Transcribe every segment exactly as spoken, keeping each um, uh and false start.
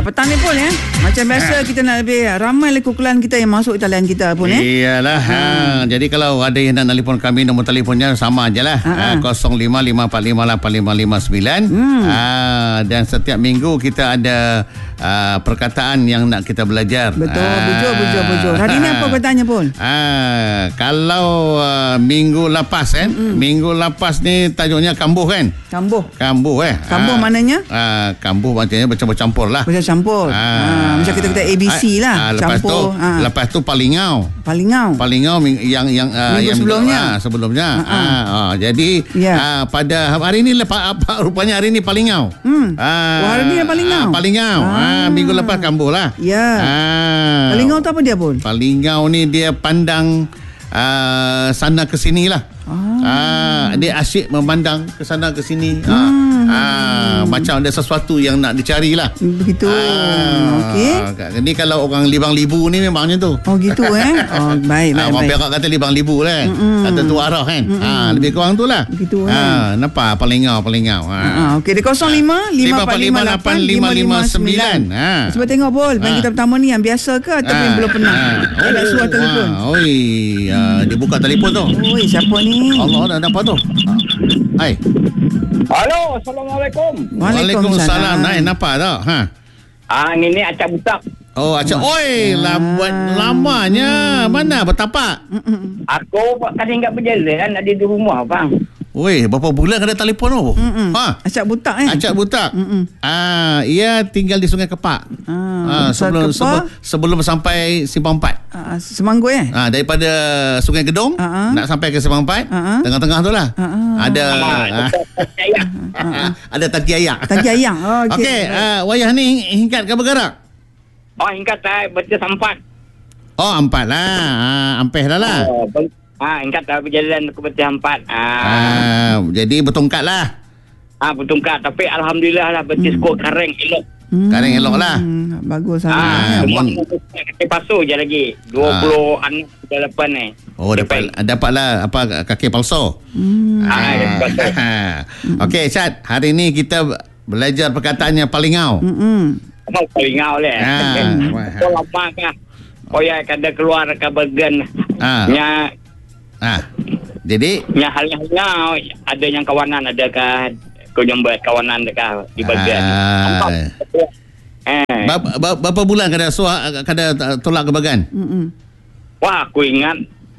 petang ni pun ya. Macam biasa kita nak lebih ramai lagi kumpulan kita yang masuk talian kita pun ya. Iyalah. Ha. Ha. Jadi kalau ada yang nak telefon kami, nombor telefonnya sama ajalah. Ha. Ha. kosong lima lima empat lima lapan lima lima sembilan. Hmm. Ha. Dan setiap minggu kita ada uh, perkataan yang nak kita belajar. Betul. Ha. Bujur, bujur, bujur. Hari ni apa bertanya pun? Ha. Kalau uh, minggu lepas kan, mm-mm. minggu lepas ni tajuknya kambuh kan? Kambuh. Kambuh eh. Kambuh ha. Mananya? Ha. Kambuh macamnya bercampur-campur lah. Bercampur. Ha. Ha. Macam kita kata A B C lah. Ha. Lepas campur. tu, ha. lepas tu palingau. Palingau. Palingau yang yang uh, minggu yang sebelumnya. Ha. Sebelumnya. Ha. Ha. Ha. Ha. Jadi yeah. ha. pada hari ni lepas apa rupanya hari ni palingau. Hmm. Ha. Oh, hari ni palingau. Ha. Palingau. Ha. Ha. Minggu lepas kambuh lah. Ya. Yeah. Ha. Palingau tu apa dia pun? Palingau ni dia pandang uh, sana ke sini lah. Ah. Ah, dia asyik memandang ke sana ke sini. Hmm. Ah, ah, macam ada sesuatu yang nak dicari lah. Begitu. Ah, okey. Jadi kalau orang libang libu ni memangnya tu. Oh gitu eh. Oh baik baik. Ah, orang baik. Perak kata libang libu kan. Mm-mm. Kata tu arah kan. Ah, lebih kurang tu lah. Begitu ah, eh. Nampak palingau palingau. Ah. Ah, okey dia kosong lima lima empat lima lapan lima lima sembilan. Ah. Cuba tengok Bol, bang kita pertama ni yang biasa ke ataupun yang belum pernah? Ah. Ada suara telefon. Oi, ah, dia buka telefon tu. Oi, siapa ni? Allah, ada apa tu? Hai. Halo, Assalamualaikum. Waalaikumsalam. Hai, nampak tak? Ha. Ah, ini ni acak butak. Oh, acak. Oi, lambat lamanya. Mana bertapak? Aku kan ingat berjalan ada di rumah, bang. Oi, berapa bulan ada telefon tu? Ha? Acak butak eh? Acak butak. Mm-mm. Ah, ia tinggal di Sungai Kepak. Ah, ah sebelum, sebelum sebelum sampai Simpang Empat. Ah, Semanggut eh? Ah, daripada Sungai Gedong ah, nak sampai ke Simpang Empat, ah, tengah-tengah tu lah. Ah, ada ah, ah, ada Taki Ayak. Taki Ayak. Oh, okey. Okey, ah, wayah ni hingkat ke bergerak? Oh, hingkat saya baca sampat. Oh, empat lah. Ah, ampeh dah lah. Oh, Ah, engkat dah berjalan ke peti empat. Ah. ah, jadi bertongkat lah. Ah, bertongkat. Tapi alhamdulillah lah beti hmm. skor kareng elok. Hmm. Kareng elok lah. Hmm, bagus ah, sangat. Ah, mon kaki pasu je lagi. dua puluh ah. anak sudah lepas ni. Oh, dapat dapatlah apa kaki palsu. Hmm. Ah, ah. Okey, Syad, hari ni kita belajar perkataannya palingau. Hmm. Apa palingau le? Ah. Oh, lama kah? Oh ya, kada keluar ke bagian. Ah. Nya Ah, jadi ya halnya ada yang kawanan, ada kan kau jumpa kawanan dekat di bagian. Ah. Eh. Berapa, berapa bulan kada suah kada tolak ke bagan? Mm-mm. Wah, aku ingat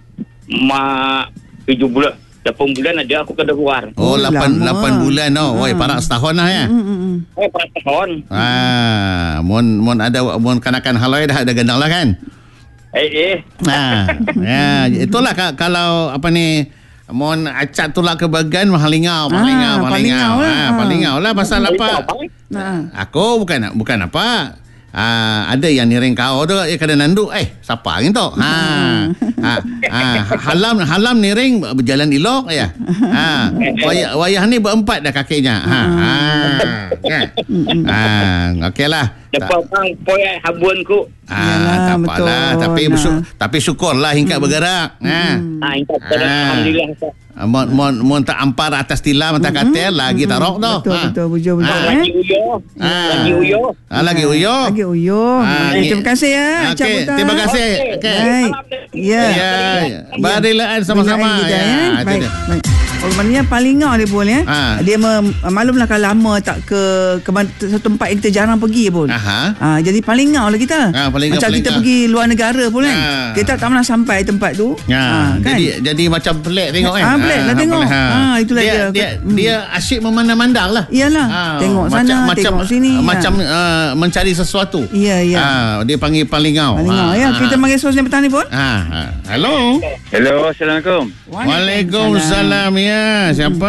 ma tujuh bulan, lapan bulan ada aku kada keluar. Oh, lapan lapan bulan oh. Oi, parak setahun lah ya. Mm-mm. Oh, parak setahun. Ah, mon mon ada mon kanakan haloi dah ada gendang lah kan? Eh, eh. Nah, ya, itulah kalau apa ni, mon acak tulak ke bagan mahalingau, mahalingau, ah, mahalingau. Lah. Ah, palingau lah pasal apa? Nah. Aku bukan bukan apa. Ah, ada yang niring kau tu eh kada nanduk eh siapa angin tu ha ha, ha halam halam niring berjalan elok ya ha wayah wayah ni berempat dah kakinya ha ha kan ha okeylah dapat bang poyak habunku ah tak apalah tapi nah. bersyukur, tapi syukurlah hingkat bergerak ha ha hingkat alhamdulillah. Mon mon mon tak ampar atas tilam atas katil mm-hmm. lagi tarok tu. Betul ha. betul bujur bujur. Ha. Lagi uyo. Ha. Lagi uyo. Ha. Lagi uyo. Lagi uyo. Ha. Terima kasih ya. Okay. Terima kasih. Okey. Baik. Ya. Ya. Barilaan sama-sama. Kita, ya. Ya. Baik. Baik. Oh, maknanya palingau dia pun ya. Ha. Dia mem- maklumlah kalau lama tak ke ke satu tempat yang kita jarang pergi pun. Aha. Ha, jadi palingau lah kita. Ha, palingau, macam palingau. kita pergi luar negara pun kan. Ha. Kita tak pernah sampai tempat tu. Ya. Ha, kan? Jadi jadi macam pelik tengok kan. Ha, pelik lah tengok. Ha. Ha, itulah dia. dia. Dia, hmm. dia asyik memandang-mandang lah. Iyalah. Ha. Tengok sana, macam, tengok macam, sini. Macam ha. uh, mencari sesuatu. Ya, ya. Ha, dia panggil palingau. Palingau. Ha. Ya, ha. Kita panggil sosial petang ni pun. Ha. ha. Hello. Hello, Assalamualaikum. Waalaikumsalam ya. Siapa?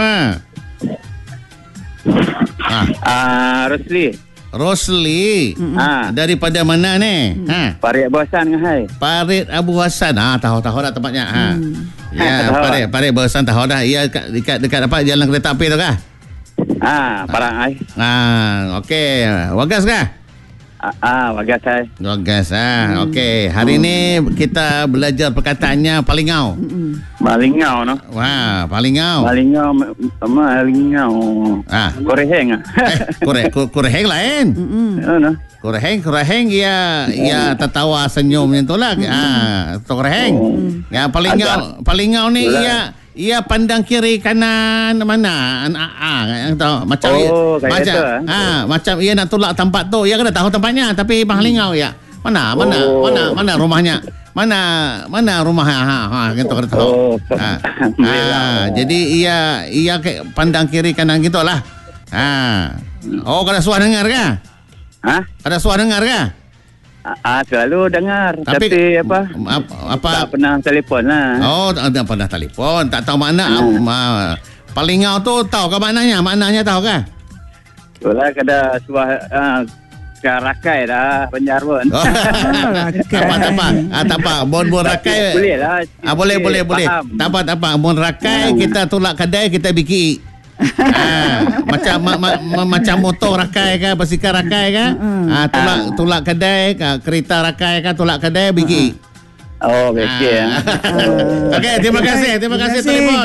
Ah, uh, Rosli. Rosli. Mm-hmm. Ah, daripada mana ni? Mm. Ha. Parit Abu Hasan ke hai? Parit Abu Hasan. Ah, tahu-tahu dah tempatnya. Ha. Mm. Ya, Parit Parit Abu Hasan tahu dah. Ia dekat dekat, dekat apa jalan kereta api tu kah? Ah, parang ai. Ah, okey. Wagas kah? Ah, ah bagas saya. Bagas ah. Okey, hari ni kita belajar perkataannya palingau. Malingau no. Wah, palingau. Malingau malingau. Ah, Koreheng ah. eh, kore koreheng lain. Oh, no. Koreheng, koreheng ya ya tertawa senyum macam itulah. Ah, koreheng. Ya palingau, palingau ni ia ia pandang kiri kanan mana ah, ah tahu macam Oh, kayak macam itu, ah. ah macam ia nak tolak tempat tu. Ia kena tahu tempatnya tapi palingau ya. Mana mana Oh. mana mana rumahnya? Mana mana rumah ha ha, ha gitu kena tahu. Oh. Ah, ah, jadi ia ia ke- pandang kiri kanan gitulah. Ah. Oh, kada suah dengar ke? Hah? Ada suara dengar ke? Ah, selalu dengar. Tapi, Tapi, apa? Apa? apa Tak pernah telefon lah. oh, tak ada pernah telefon. Tak tahu makna. Hmm. Ma, palingau tu tahu ke maknanya? Maknanya tahu ke? Itulah kada suah ah, ke rakai dah penjarwan. Oh. tak apa, tak apa. Ah, tak apa. Bon-bon rakai. Boleh lah. Ah, boleh, boleh, boleh. Faham. Tak apa, tak apa. Bon rakai, Hmm. kita tolak kedai, kita bikin. ah, macam ma, ma, ma, macam motor rakai ke, basikal rakai ke? Ah, tolak tolak kedai, ke, kereta rakai ke, tolak kedai bikin. Oh, okey. Ah. Okey, terima kasih. Terima kasih Terima kasih. telefon.